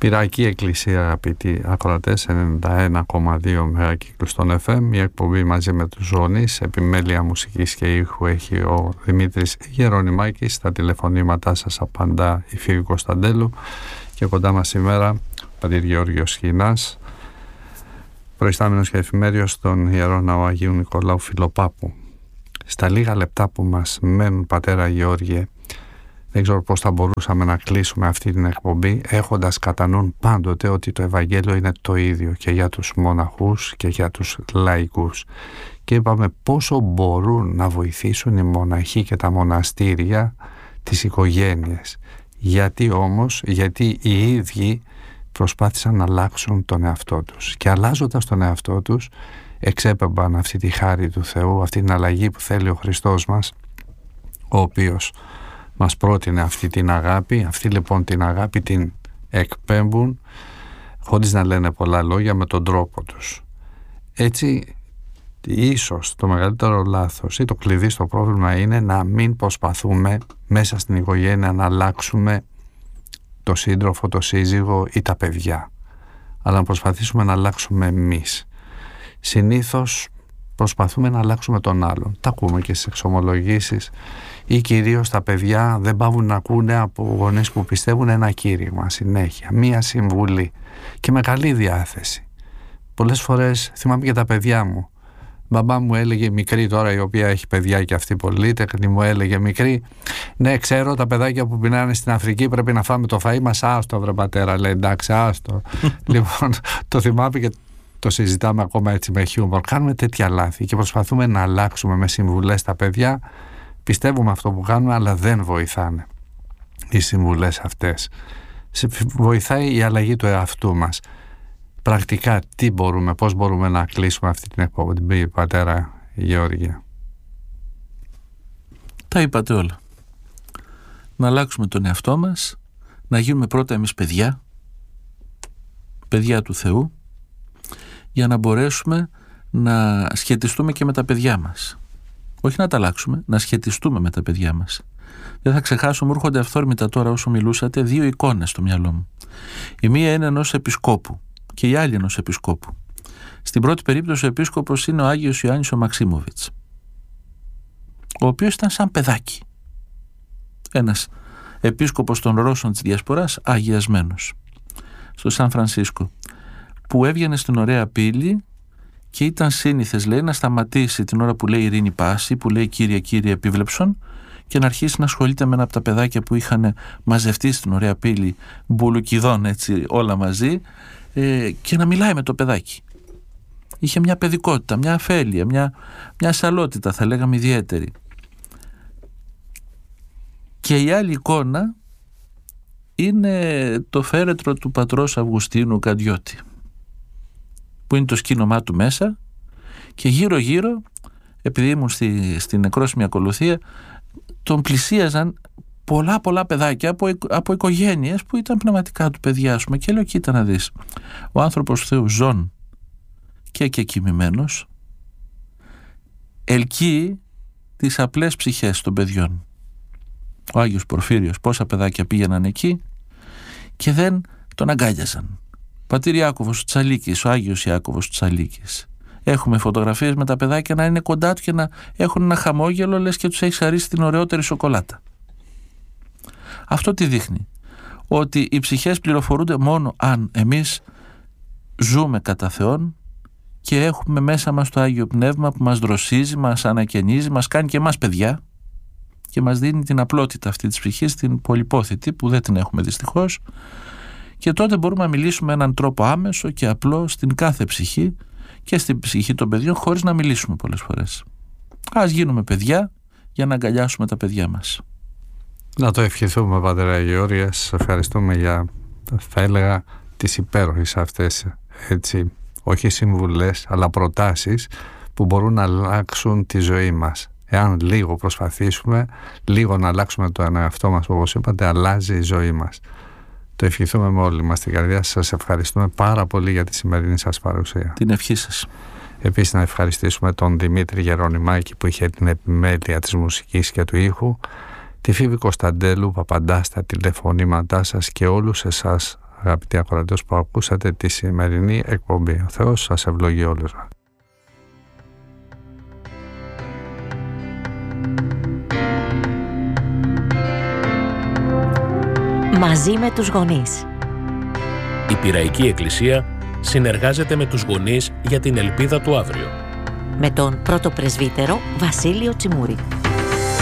Πυριακή Εκκλησία, αγαπητοί ακροατές, 91,2 μεγακύκλους στον FM. Η εκπομπή μαζί με τους Ζώνης, επιμέλεια μουσικής και ήχου έχει ο Δημήτρης Γερονιμάκης. Στα τηλεφωνήματά σας απαντά η Φίβη Κωνσταντέλου και κοντά μας σήμερα πατήρ Γεώργιος Σχοινάς, προϊστάμενος και εφημέριος στον Ιερό Ναό Αγίου Νικολάου Φιλοπάπου. Στα λίγα λεπτά που μας μένουν, πατέρα Γεώργιε, δεν ξέρω πώς θα μπορούσαμε να κλείσουμε αυτή την εκπομπή έχοντας κατά νου πάντοτε ότι το Ευαγγέλιο είναι το ίδιο και για τους μοναχούς και για τους λαϊκούς. Και είπαμε πόσο μπορούν να βοηθήσουν οι μοναχοί και τα μοναστήρια τις οικογένειες. Γιατί όμως, γιατί οι ίδιοι προσπάθησαν να αλλάξουν τον εαυτό τους. Και αλλάζοντας τον εαυτό τους εξέπεμπαν αυτή τη χάρη του Θεού, αυτή την αλλαγή που θέλει ο Χριστός μας, ο οποίος μας πρότεινε αυτή την αγάπη. Αυτή λοιπόν την αγάπη την εκπέμπουν χωρίς να λένε πολλά λόγια, με τον τρόπο τους. Έτσι ίσως το μεγαλύτερο λάθος ή το κλειδί στο πρόβλημα είναι να μην προσπαθούμε μέσα στην οικογένεια να αλλάξουμε το σύντροφο, το σύζυγο ή τα παιδιά, αλλά να προσπαθήσουμε να αλλάξουμε εμείς. Συνήθως προσπαθούμε να αλλάξουμε τον άλλον. Τα ακούμε και στις εξομολογήσεις, ή κυρίως τα παιδιά δεν παύουν να ακούνε από γονείς που πιστεύουν ένα κήρυγμα συνέχεια, μία συμβουλή και με καλή διάθεση. Πολλές φορές θυμάμαι και τα παιδιά μου. Μπαμπά μου έλεγε μικρή, τώρα η οποία έχει παιδιά και αυτή πολύτεχνη, μου έλεγε μικρή, ναι ξέρω τα παιδάκια που πεινάνε στην Αφρική πρέπει να φάμε το φαΐ μας, άστο βρε πατέρα, λέει εντάξει άστο. Λοιπόν το θυμάμαι και το συζητάμε ακόμα έτσι με χιούμορ. Κάνουμε τέτοια λάθη και προσπαθούμε να αλλάξουμε με συμβουλές τα παιδιά. Πιστεύουμε αυτό που κάνουμε, αλλά δεν βοηθάνε οι συμβουλές αυτές. Βοηθάει η αλλαγή του εαυτού μας. Πρακτικά τι μπορούμε, πώς μπορούμε να κλείσουμε αυτή την εκπομπή, πατέρα Γεώργια? Τα είπατε όλα. Να αλλάξουμε τον εαυτό μας, να γίνουμε πρώτα εμείς παιδιά του Θεού, για να μπορέσουμε να σχετιστούμε και με τα παιδιά μας. Όχι να τα αλλάξουμε, να σχετιστούμε με τα παιδιά μας. Δεν θα ξεχάσω, μου έρχονται αυθόρμητα τώρα όσο μιλούσατε, δύο εικόνες στο μυαλό μου. Η μία είναι ενός επισκόπου και η άλλη ενός επισκόπου. Στην πρώτη περίπτωση ο επίσκοπος είναι ο Άγιος Ιωάννης ο Μαξίμοβιτς, ο οποίος ήταν σαν παιδάκι. Ένας επίσκοπος των Ρώσων της Διασποράς, αγιασμένος, στο Σαν Φρανσίσκο, που έβγαινε στην ωραία πύλη και ήταν σύνηθες, λέει, να σταματήσει την ώρα που λέει Ειρήνη Πάση, που λέει Κύριε επίβλεψον, και να αρχίσει να ασχολείται με ένα από τα παιδάκια που είχαν μαζευτεί στην ωραία πύλη, μπουλουκιδών έτσι όλα μαζί, και να μιλάει με το παιδάκι. Είχε μια παιδικότητα, μια αφέλεια, μια σαλότητα θα λέγαμε ιδιαίτερη. Και η άλλη εικόνα είναι το φέρετρο του πατρός Αυγουστίνου Καντιώτη, που είναι το σκήνομά του μέσα, και γύρω γύρω, επειδή ήμουν στην νεκρόσιμη ακολουθία, τον πλησίαζαν πολλά παιδάκια από οικογένειες που ήταν πνευματικά του παιδιά, ας πούμε, και λέω κοίτα να δεις, ο άνθρωπος του Θεού ζών και κοιμημένος ελκύει τις απλές ψυχές των παιδιών. Ο Άγιος Πορφύριος, πόσα παιδάκια πήγαιναν εκεί και δεν τον αγκάλιαζαν. Πατήρ Ιάκωβος του Τσαλίκης, ο Άγιος Ιάκωβος του Τσαλίκης. Έχουμε φωτογραφίες με τα παιδάκια να είναι κοντά του και να έχουν ένα χαμόγελο, λες και τους έχει χαρίσει την ωραιότερη σοκολάτα. Αυτό τι δείχνει? Ότι οι ψυχές πληροφορούνται μόνο αν εμείς ζούμε κατά Θεόν και έχουμε μέσα μας το Άγιο Πνεύμα που μας δροσίζει, μας ανακαινίζει, μας κάνει και εμάς παιδιά και μας δίνει την απλότητα αυτή της ψυχής, την πολυπόθητη που δεν την έχουμε δυστυχώς, και τότε μπορούμε να μιλήσουμε με έναν τρόπο άμεσο και απλό στην κάθε ψυχή και στην ψυχή των παιδιών, χωρίς να μιλήσουμε πολλές φορές. Ας γίνουμε παιδιά για να αγκαλιάσουμε τα παιδιά μας. Να το ευχηθούμε, πατέρα Γεώργια. Σας ευχαριστούμε για, θα έλεγα, τις υπέροχες αυτές, έτσι, όχι συμβουλές, αλλά προτάσεις που μπορούν να αλλάξουν τη ζωή μας. Εάν λίγο προσπαθήσουμε, λίγο να αλλάξουμε τον εαυτό μας, όπως είπατε, αλλάζει η ζωή μας. Το ευχηθούμε με όλη μας την καρδιά. Σας ευχαριστούμε πάρα πολύ για τη σημερινή σας παρουσία. Την ευχή σας. Επίσης να ευχαριστήσουμε τον Δημήτρη Γερονιμάκη που είχε την επιμέλεια της μουσικής και του ήχου, τη Φίβη Κωνσταντέλου που απαντά στα τηλεφωνήματά σας, και όλους εσάς αγαπητοί ακροατές, που ακούσατε τη σημερινή εκπομπή. Ο Θεός σας ευλογεί όλους. Μαζί με τους γονείς. Η Πειραϊκή Εκκλησία συνεργάζεται με τους γονείς για την ελπίδα του αύριο. Με τον πρώτο πρεσβύτερο Βασίλειο Τσιμούρη.